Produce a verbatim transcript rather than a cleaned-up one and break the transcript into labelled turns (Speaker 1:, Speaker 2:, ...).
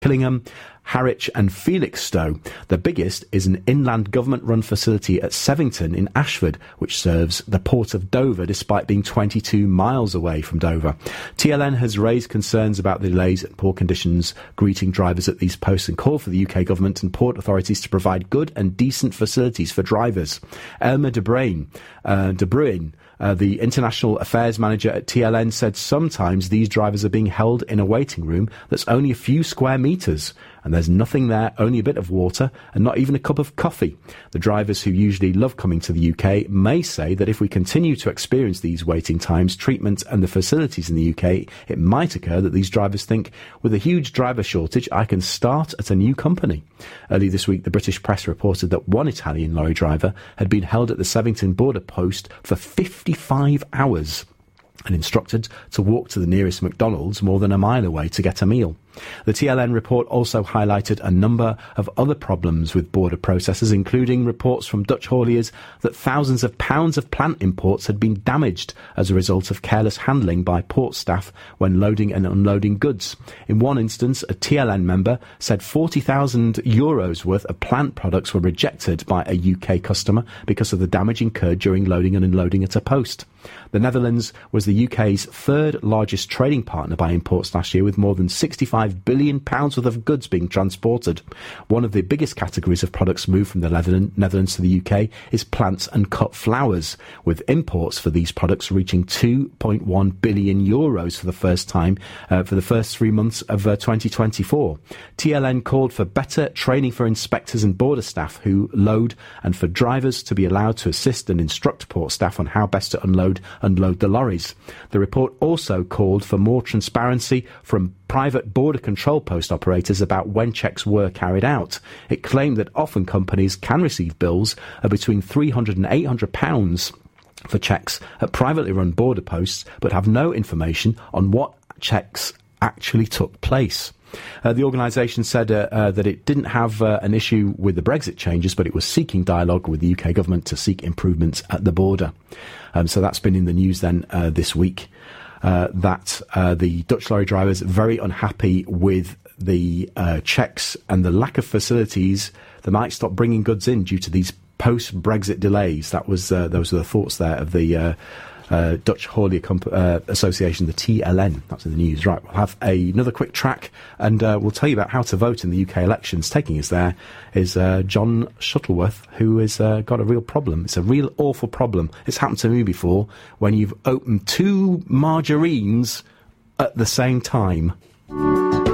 Speaker 1: Killingham, Harwich and Felixstowe. The biggest is an inland government-run facility at Sevington in Ashford, which serves the port of Dover despite being twenty-two miles away from Dover. T L N has raised concerns about the delays and poor conditions greeting drivers at these posts and called for the U K government and port authorities to provide good and decent facilities for drivers. Elmer De Bruyn, uh, De Bruyn Uh, the International Affairs Manager at T L N said sometimes these drivers are being held in a waiting room that's only a few square metres, and there's nothing there, only a bit of water and not even a cup of coffee. The drivers who usually love coming to the U K may say that if we continue to experience these waiting times, treatment and the facilities in the U K, it might occur that these drivers think, with a huge driver shortage, I can start at a new company. Early this week, the British press reported that one Italian lorry driver had been held at the Sevington border post for fifty-five hours and instructed to walk to the nearest McDonald's more than a mile away to get a meal. The T L N report also highlighted a number of other problems with border processors, including reports from Dutch hauliers that thousands of pounds of plant imports had been damaged as a result of careless handling by port staff when loading and unloading goods. In one instance, a T L N member said forty thousand euros worth of plant products were rejected by a U K customer because of the damage incurred during loading and unloading at a post. The Netherlands was the U K's third largest trading partner by imports last year, with more than sixty-five billion pounds worth of goods being transported. One of the biggest categories of products moved from the Netherlands to the U K is plants and cut flowers, with imports for these products reaching two point one billion euros for the first time uh, for the first three months of uh, twenty twenty-four. T L N called for better training for inspectors and border staff who load, and for drivers to be allowed to assist and instruct port staff on how best to unload unload the lorries. The report also called for more transparency from private border control post operators about when checks were carried out. It claimed that often companies can receive bills of between three hundred and eight hundred pounds for checks at privately run border posts, but have no information on what checks actually took place. Uh, the organisation said uh, uh, that it didn't have uh, an issue with the Brexit changes, but it was seeking dialogue with the U K government to seek improvements at the border. Um, so that's been in the news then uh, this week. Uh, that uh, the Dutch lorry drivers are very unhappy with the uh, checks and the lack of facilities that might stop bringing goods in due to these post-Brexit delays. That was uh, those were the thoughts there of the uh, uh, Dutch Haulier Comp- uh, Association, the T L N. That's in the news. Right, we'll have a, another quick track, and uh, we'll tell you about how to vote in the U K elections. Taking us there is uh, John Shuttleworth, who has uh, got a real problem. It's a real awful problem. It's happened to me before, when you've opened two margarines at the same time.